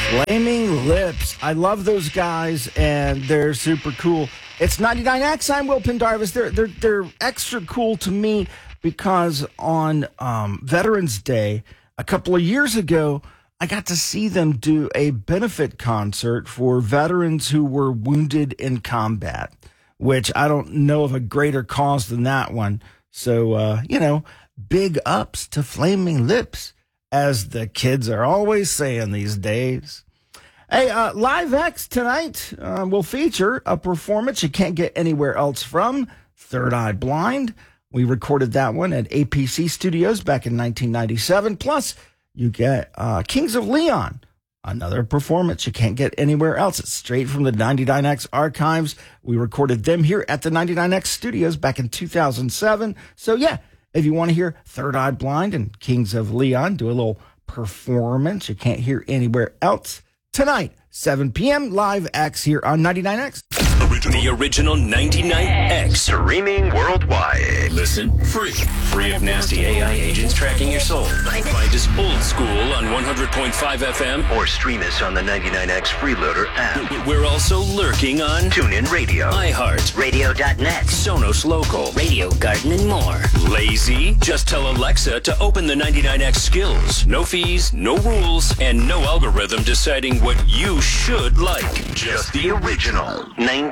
Flaming Lips. I love those guys, and they're super cool. It's 99X. I'm Will Pendarvis. They're extra cool to me because on Veterans Day a couple of years ago, I got to see them do a benefit concert for veterans who were wounded in combat, which I don't know of a greater cause than that one. So, big ups to Flaming Lips, as the kids are always saying these days. Hey, Live X tonight will feature a performance you can't get anywhere else from, Third Eye Blind. We recorded that one at APC Studios back in 1997. Plus, you get Kings of Leon, another performance you can't get anywhere else. It's straight from the 99X archives. We recorded them here at the 99X Studios back in 2007. So, yeah, if you want to hear Third Eye Blind and Kings of Leon do a little performance you can't hear anywhere else, tonight, 7 p.m., Live X here on 99X. The original 99X. Streaming worldwide. Listen free. Free of nasty AI agents tracking your soul. Find us old school on 100.5 FM. Or stream us on the 99X Freeloader app. We're also lurking on TuneIn Radio, iHeart, Radio.net, Sonos Local, Radio Garden, and more. Lazy? Just tell Alexa to open the 99X skills. No fees, no rules, and no algorithm deciding what you should like. Just the original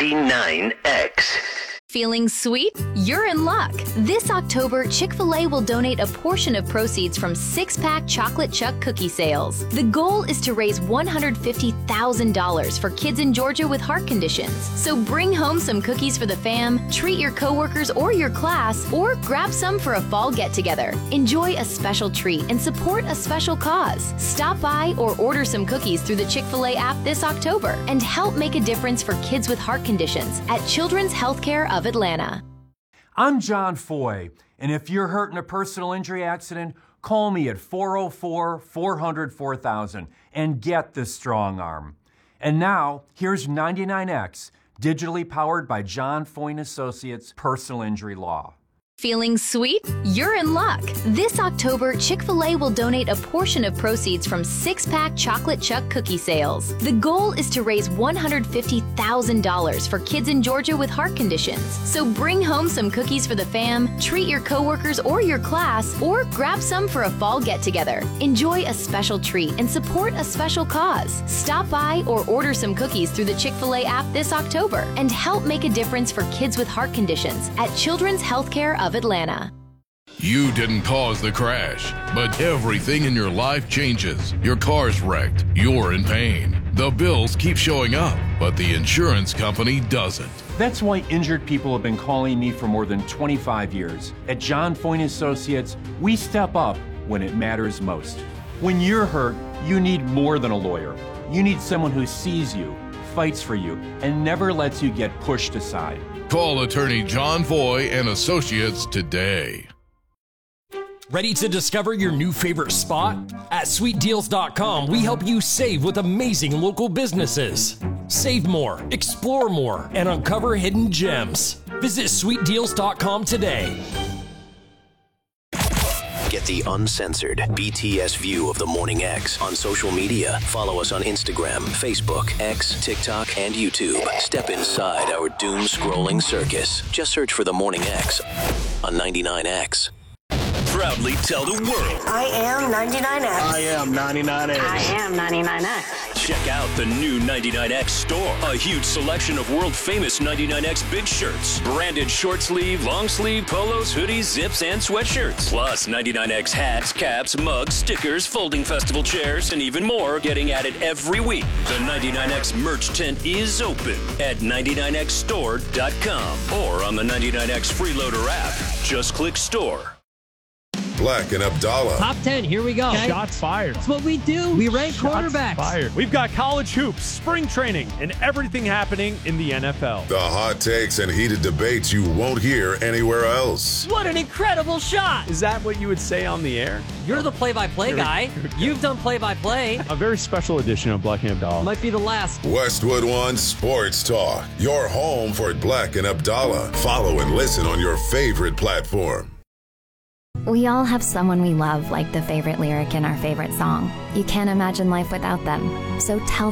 99X. Feeling sweet? You're in luck. This October, Chick-fil-A will donate a portion of proceeds from six-pack Chocolate Chuck cookie sales. The goal is to raise $150,000 for kids in Georgia with heart conditions. So bring home some cookies for the fam, treat your coworkers or your class, or grab some for a fall get-together. Enjoy a special treat and support a special cause. Stop by or order some cookies through the Chick-fil-A app this October and help make a difference for kids with heart conditions at Children's Healthcare of Atlanta. I'm John Foy, and if you're hurt in a personal injury accident, call me at 404-400-4000 and get the strong arm. And now, here's 99X, digitally powered by John Foy & Associates Personal Injury Law. Feeling sweet? You're in luck. This October, Chick-fil-A will donate a portion of proceeds from six-pack Chocolate Chuck cookie sales. The goal is to raise $150,000 for kids in Georgia with heart conditions. So bring home some cookies for the fam, treat your coworkers or your class, or grab some for a fall get-together. Enjoy a special treat and support a special cause. Stop by or order some cookies through the Chick-fil-A app this October and help make a difference for kids with heart conditions at Children's Healthcare of Atlanta. You didn't cause the crash, but everything in your life changes. Your car's wrecked. You're in pain. The bills keep showing up, but the insurance company doesn't. That's why injured people have been calling me for more than 25 years. At John Foy & Associates, we step up when it matters most. When you're hurt, you need more than a lawyer. You need someone who sees you, fights for you, and never lets you get pushed aside. Call attorney John Foy and Associates today. Ready to discover your new favorite spot? At sweetdeals.com, we help you save with amazing local businesses. Save more, explore more, and uncover hidden gems. Visit sweetdeals.com today. Get the uncensored BTS view of the Morning X on social media. Follow us on Instagram, Facebook, X, TikTok, and YouTube. Step inside our doom-scrolling circus. Just search for the Morning X on 99X. Proudly tell the world. I am 99X. I am 99X. I am 99X. Check out the new 99X store. A huge selection of world-famous 99X big shirts. Branded short sleeve, long sleeve, polos, hoodies, zips, and sweatshirts. Plus 99X hats, caps, mugs, stickers, folding festival chairs, and even more getting added every week. The 99X merch tent is open at 99xstore.com or on the 99X Freeloader app. Just click store. Black and Abdallah. Top 10, here we go. Okay. Shots fired. That's what we do. We rank quarterbacks. Fired. We've got college hoops, spring training, and everything happening in the NFL. The hot takes and heated debates you won't hear anywhere else. What an incredible shot. Is that what you would say on the air? You're the play-by-play guy. You've done play-by-play. A very special edition of Black and Abdallah. Might be the last. Westwood One Sports Talk. Your home for Black and Abdallah. Follow and listen on your favorite platform. We all have someone we love, like the favorite lyric in our favorite song. You can't imagine life without them. So tell